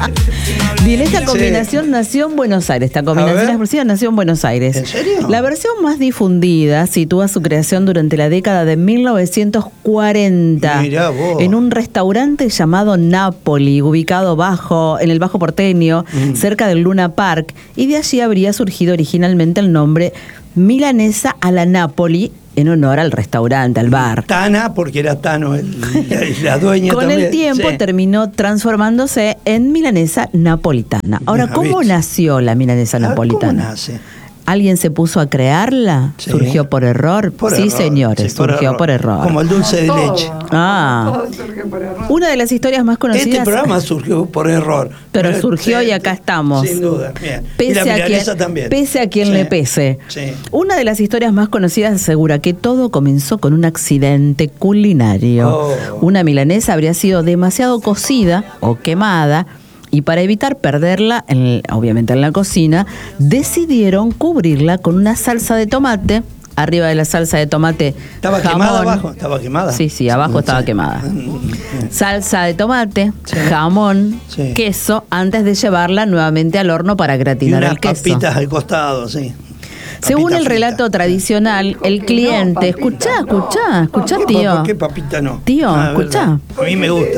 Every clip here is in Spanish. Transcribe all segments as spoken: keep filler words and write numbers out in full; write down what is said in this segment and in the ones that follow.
Bien, esta combinación sí. nació en Buenos Aires. Esta combinación explosiva nació en Buenos Aires. ¿En serio? La versión más difundida sitúa su creación durante la década de mil novecientos cuarenta. Mirá vos. En un restaurante llamado Napoli, ubicado bajo, en el Bajo Porteño, mm. cerca del Luna Park. Y de allí habría surgido originalmente el nombre Milanesa a la Napoli, en honor al restaurante, al bar. Tana, porque era Tano el, la dueña Con también. el tiempo sí. terminó transformándose en milanesa napolitana. Ahora, ¿cómo ¿viste? nació la milanesa napolitana? ¿Cómo nace? ¿Alguien se puso a crearla? Sí. ¿Surgió por error? Por sí, error. señores, sí, por surgió error. por error. Como el dulce de todo, leche. Ah. Todo surgió por error. Una de las historias más conocidas... Este programa surgió por error. Pero, pero surgió sí, y acá estamos. Sin duda. Bien. Pese y la milanesa a quien, también. Pese a quien sí. le pese. Sí. Una de las historias más conocidas asegura que todo comenzó con un accidente culinario. Oh. Una milanesa habría sido demasiado cocida o quemada, y para evitar perderla, en, obviamente en la cocina, decidieron cubrirla con una salsa de tomate. Arriba de la salsa de tomate, ¿Estaba jamón. quemada abajo? ¿Estaba quemada? Sí, sí, abajo sí. estaba quemada. Salsa de tomate, sí. jamón, sí. queso, antes de llevarla nuevamente al horno para gratinar y unas el queso. papitas al costado, sí. Según el relato tradicional, el cliente... Escuchá, escuchá, escuchá, tío. ¿Por qué papita no? Tío, ah, escuchá. A mí me gusta.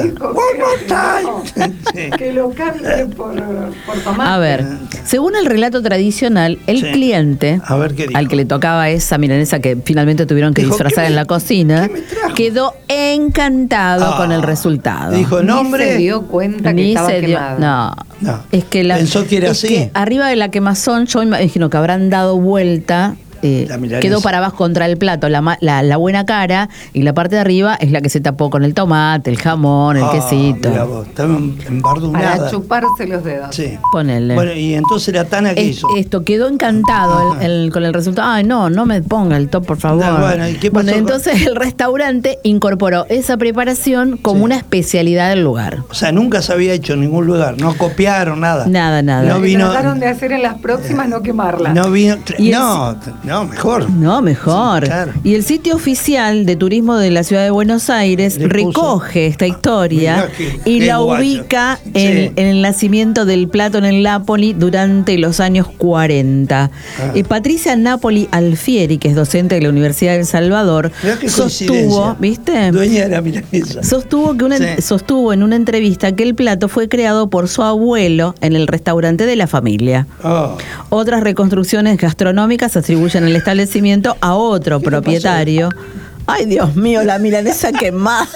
Que lo cambie por, por tomate. A ver, según el relato tradicional, el sí. cliente, a ver, ¿qué dijo? al que le tocaba esa milanesa que finalmente tuvieron que dijo, disfrazar me, en la cocina, quedó encantado oh, con el resultado. Dijo nombre. Ni se dio cuenta que Ni estaba se dio, quemada. No. no. Es que la, pensó que era es así. Que arriba de la quemazón, yo imagino que habrán dado vuelta. Eh, quedó para abajo contra el plato la, la, la buena cara, y la parte de arriba es la que se tapó con el tomate, el jamón, el oh, quesito. Mira vos, estaba embardunada. Para chuparse los dedos. Sí. Ponele. Bueno, y entonces la Tana que es, hizo. Esto quedó encantado el, el, con el resultado. Ay, no, no me ponga el top, por favor. No, bueno, ¿y qué pasó? Bueno, entonces el restaurante incorporó esa preparación como sí. una especialidad del lugar. O sea, nunca se había hecho en ningún lugar, no copiaron nada. Nada, nada. No vino, trataron de hacer en las próximas, no quemarlas. No vino, y no, el, no, mejor. No, mejor. Sí, claro. Y el sitio oficial de turismo de la ciudad de Buenos Aires Le recoge puso, esta historia qué, y qué la guacho. ubica en, sí. en el nacimiento del plato en el Napoli durante los años cuarenta. Ah. Y Patricia Napoli Alfieri, que es docente de la Universidad de El Salvador, sostuvo, ¿viste? Dueña de la milanesa. Sostuvo que una, sí. sostuvo en una entrevista que el plato fue creado por su abuelo en el restaurante de la familia. Oh. Otras reconstrucciones gastronómicas atribuyen el establecimiento a otro propietario. Ay, Dios mío, la milanesa quemada.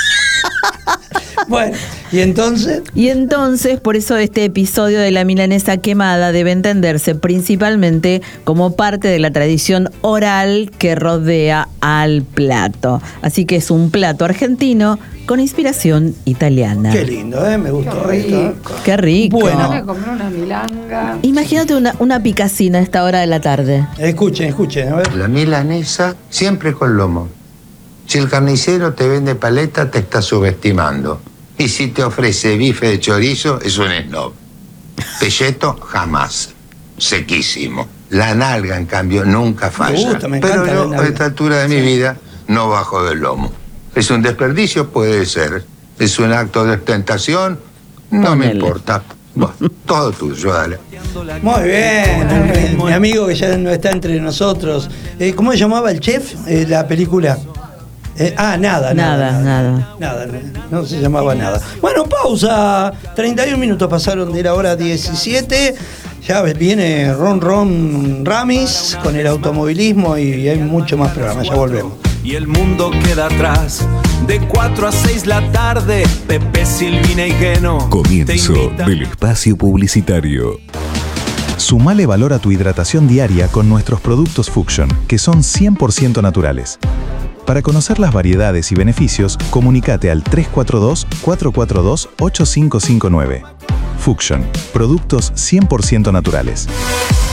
Bueno, y entonces... Y entonces, por eso este episodio de la milanesa quemada debe entenderse principalmente como parte de la tradición oral que rodea al plato. Así que es un plato argentino con inspiración italiana. Qué lindo, ¿eh? Me gustó. Qué rico. Esto. Qué rico. Bueno. Voy a comer una milanga. Imagínate una, una picacina a esta hora de la tarde. Escuchen, escuchen, a ver. La milanesa siempre con lomo. Si el carnicero te vende paleta, te está subestimando. Y si te ofrece bife de chorizo, es un snob. Pelleto, jamás. Sequísimo. La nalga, en cambio, nunca falla. Me gusta, me Pero encanta yo, a esta altura de sí. mi vida, no bajo del lomo. ¿Es un desperdicio? Puede ser. ¿Es un acto de ostentación? No Ponele. me importa. Bueno, todo tuyo, dale. Muy bien, mi amigo que ya no está entre nosotros. Eh, ¿Cómo se llamaba el chef? Eh, la película. Eh, ah, nada, nada. Nada, nada. Nada, no, no se llamaba nada. Bueno, pausa. treinta y un minutos pasaron de la hora diecisiete. Ya viene Ron Ron Ramis con el automovilismo y hay mucho más programas. Ya volvemos. Y el mundo queda atrás. De cuatro a seis la tarde, Pepe, Silvina y Geno. Comienzo del espacio publicitario. Sumale valor a tu hidratación diaria con nuestros productos Fuction, que son cien por ciento naturales. Para conocer las variedades y beneficios, comunícate al tres cuatro dos, cuatro cuatro dos, ocho cinco cinco nueve. Fuction, productos cien por ciento naturales.